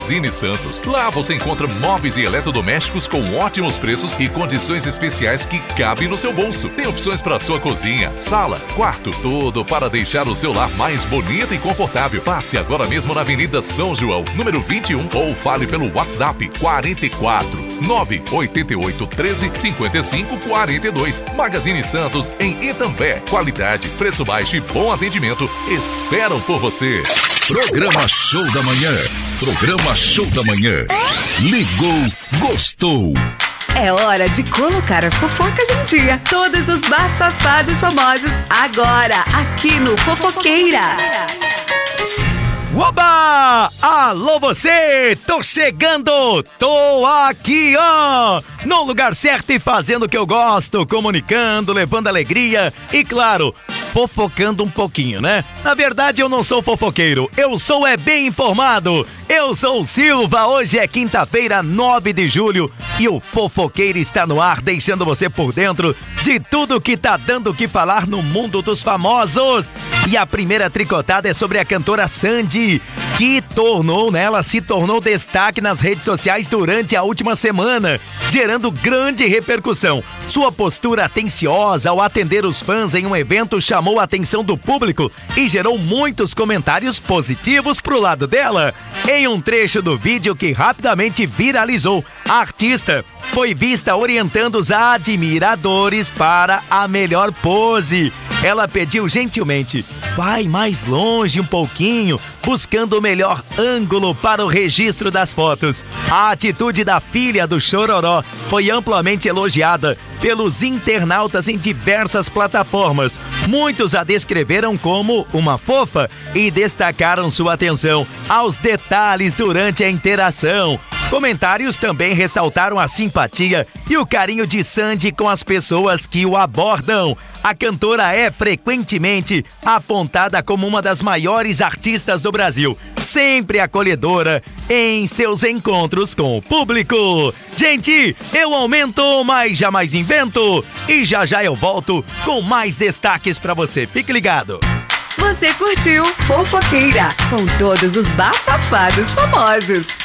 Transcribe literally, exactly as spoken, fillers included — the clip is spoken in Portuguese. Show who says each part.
Speaker 1: Zine Santos. Lá você encontra móveis e eletrodomésticos com ótimos preços e condições especiais que cabem no seu bolso. Tem opções para sua cozinha, sala, quarto, tudo para deixar o seu lar mais bonito e confortável. Passe agora mesmo na Avenida São João, número vinte e um, ou fale pelo WhatsApp quarenta e quatro, nove oito oito, treze, cinquenta e cinco, quarenta e dois. Magazine Santos em Itambé. Qualidade, preço baixo e bom atendimento esperam por você.
Speaker 2: Programa Show da Manhã. Programa Show da Manhã. Ligou, gostou.
Speaker 3: É hora de colocar as fofocas em dia. Todos os bafafados famosos agora aqui no Fofoqueira.
Speaker 4: Oba! Alô você! Tô chegando! Tô aqui, ó! No lugar certo e fazendo o que eu gosto, comunicando, levando alegria e, claro, fofocando um pouquinho, né? Na verdade, eu não sou fofoqueiro, eu sou é bem informado. Eu sou o Silva, hoje é quinta-feira, nove de julho, e o Fofoqueiro está no ar, deixando você por dentro de tudo que tá dando o que falar no mundo dos famosos. E a primeira tricotada é sobre a cantora Sandy, que tornou, né, ela se tornou destaque nas redes sociais durante a última semana, gerando grande repercussão. Sua postura atenciosa ao atender os fãs em um evento chamou a atenção do público e gerou muitos comentários positivos pro lado dela. Em um trecho do vídeo que rapidamente viralizou, a artista foi vista orientando os admiradores para a melhor pose. Ela pediu gentilmente: vai mais longe um pouquinho, buscando o melhor ângulo para o registro das fotos. A atitude da filha do Chororó foi amplamente elogiada pelos internautas em diversas plataformas. Muitos a descreveram como uma fofa e destacaram sua atenção aos detalhes durante a interação. Comentários também ressaltaram a simpatia e o carinho de Sandy com as pessoas que o abordam. A cantora é frequentemente apontada como uma das maiores artistas do Brasil, sempre acolhedora em seus encontros com o público. Gente, eu aumento, mas jamais invento. E já já eu volto com mais destaques pra você. Fique ligado.
Speaker 3: Você curtiu Fofoqueira com todos os bafafados famosos.